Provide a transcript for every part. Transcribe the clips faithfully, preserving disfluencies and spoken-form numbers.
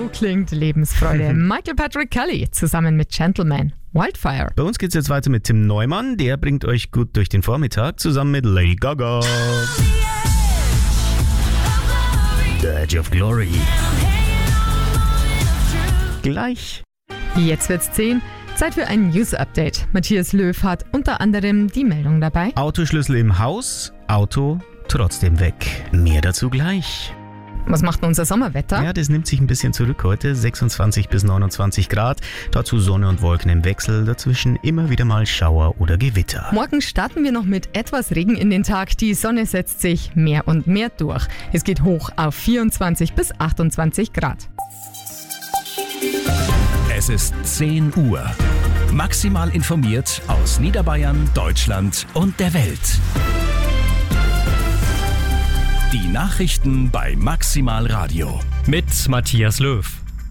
klingt Lebensfreude. Michael Patrick Kelly zusammen mit Gentleman. Wildfire. Bei uns geht's jetzt weiter mit Tim Neumann. Der bringt euch gut durch den Vormittag zusammen mit Lady Gaga. The Edge of Glory. Gleich. Jetzt wird's zehn. Zeit für ein News-Update. Matthias Löw hat unter anderem die Meldung dabei. Autoschlüssel im Haus, Auto trotzdem weg. Mehr dazu gleich. Was macht denn unser Sommerwetter? Ja, das nimmt sich ein bisschen zurück heute. sechsundzwanzig bis neunundzwanzig Grad. Dazu Sonne und Wolken im Wechsel. Dazwischen immer wieder mal Schauer oder Gewitter. Morgen starten wir noch mit etwas Regen in den Tag. Die Sonne setzt sich mehr und mehr durch. Es geht hoch auf vierundzwanzig bis achtundzwanzig Grad. Es ist zehn Uhr. Maximal informiert aus Niederbayern, Deutschland und der Welt. Die Nachrichten bei Maximal Radio. Mit Matthias Löw.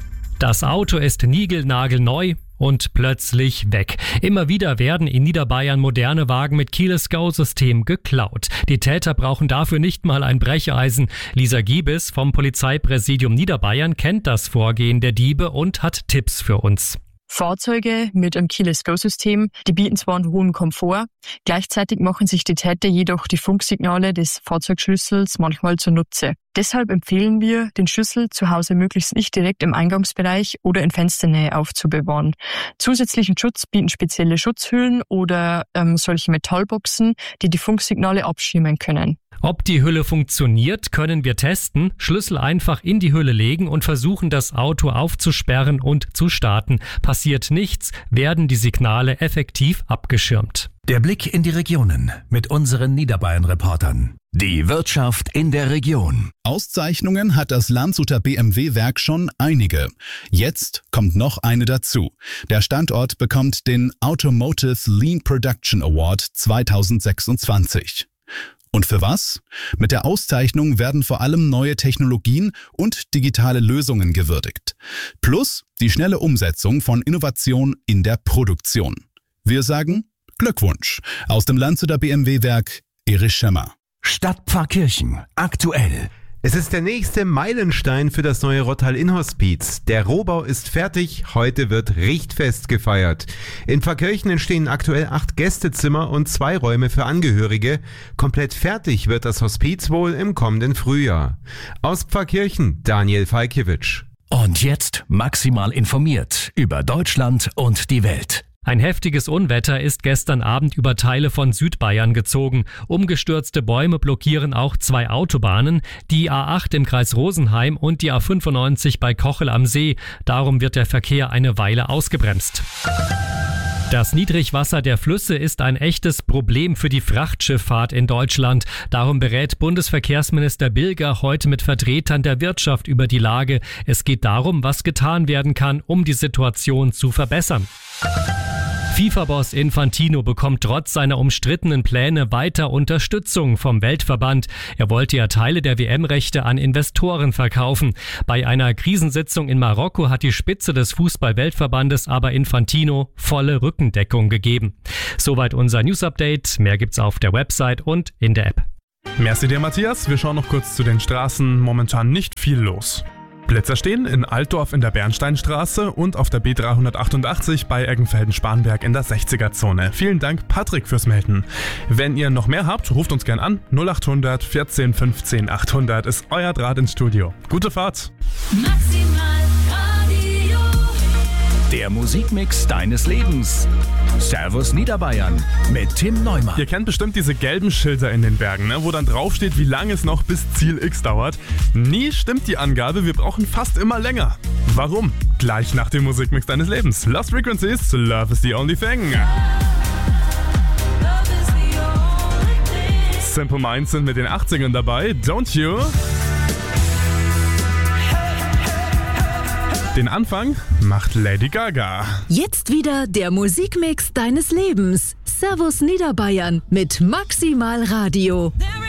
Das Auto ist niegelnagelneu und plötzlich weg. Immer wieder werden in Niederbayern moderne Wagen mit Keyless-Go-System geklaut. Die Täter brauchen dafür nicht mal ein Brecheisen. Lisa Giebes vom Polizeipräsidium Niederbayern kennt das Vorgehen der Diebe und hat Tipps für uns. Fahrzeuge mit einem Keyless-Go-System, die bieten zwar einen hohen Komfort, gleichzeitig machen sich die Täter jedoch die Funksignale des Fahrzeugschlüssels manchmal zunutze. Deshalb empfehlen wir, den Schlüssel zu Hause möglichst nicht direkt im Eingangsbereich oder in Fensternähe aufzubewahren. Zusätzlichen Schutz bieten spezielle Schutzhüllen oder ähm, solche Metallboxen, die die Funksignale abschirmen können. Ob die Hülle funktioniert, können wir testen. Schlüssel einfach in die Hülle legen und versuchen, das Auto aufzusperren und zu starten. Passiert nichts, werden die Signale effektiv abgeschirmt. Der Blick in die Regionen mit unseren Niederbayern-Reportern. Die Wirtschaft in der Region. Auszeichnungen hat das Landshuter B M W-Werk schon einige. Jetzt kommt noch eine dazu. Der Standort bekommt den Automotive Lean Production Award zweitausendsechsundzwanzig. Und für was? Mit der Auszeichnung werden vor allem neue Technologien und digitale Lösungen gewürdigt. Plus die schnelle Umsetzung von Innovation in der Produktion. Wir sagen Glückwunsch aus dem Landshuter B M W-Werk, Erich Schemmer. Stadtpfarrkirchen aktuell. Es ist der nächste Meilenstein für das neue Rottal-Innhospiz. Der Rohbau ist fertig, heute wird Richtfest gefeiert. In Pfarrkirchen entstehen aktuell acht Gästezimmer und zwei Räume für Angehörige. Komplett fertig wird das Hospiz wohl im kommenden Frühjahr. Aus Pfarrkirchen, Daniel Falkiewicz. Und jetzt maximal informiert über Deutschland und die Welt. Ein heftiges Unwetter ist gestern Abend über Teile von Südbayern gezogen. Umgestürzte Bäume blockieren auch zwei Autobahnen, die A acht im Kreis Rosenheim und die A fünfundneunzig bei Kochel am See. Darum wird der Verkehr eine Weile ausgebremst. Das Niedrigwasser der Flüsse ist ein echtes Problem für die Frachtschifffahrt in Deutschland. Darum berät Bundesverkehrsminister Bilger heute mit Vertretern der Wirtschaft über die Lage. Es geht darum, was getan werden kann, um die Situation zu verbessern. FIFA-Boss Infantino bekommt trotz seiner umstrittenen Pläne weiter Unterstützung vom Weltverband. Er wollte ja Teile der W M-Rechte an Investoren verkaufen. Bei einer Krisensitzung in Marokko hat die Spitze des Fußball-Weltverbandes aber Infantino volle Rückendeckung gegeben. Soweit unser News-Update. Mehr gibt's auf der Website und in der App. Merci dir, Matthias. Wir schauen noch kurz zu den Straßen. Momentan nicht viel los. Blitzer stehen in Altdorf in der Bernsteinstraße und auf der B dreihundertachtundachtzig bei Eggenfelden-Spanberg in der sechziger-Zone. Vielen Dank, Patrick, fürs Melden. Wenn ihr noch mehr habt, ruft uns gern an. null acht hundert vierzehn fünfzehn achthundert ist euer Draht ins Studio. Gute Fahrt! Maximal Radio. Der Musikmix deines Lebens. Servus Niederbayern mit Tim Neumann. Ihr kennt bestimmt diese gelben Schilder in den Bergen, ne, wo dann draufsteht, wie lange es noch bis Ziel X dauert. Nie stimmt die Angabe, wir brauchen fast immer länger. Warum? Gleich nach dem Musikmix deines Lebens. Lost Frequencies, Love is the only thing. Simple Minds sind mit den achtzigern dabei. Don't you? Den Anfang macht Lady Gaga. Jetzt wieder der Musikmix deines Lebens. Servus Niederbayern mit Maximal Radio.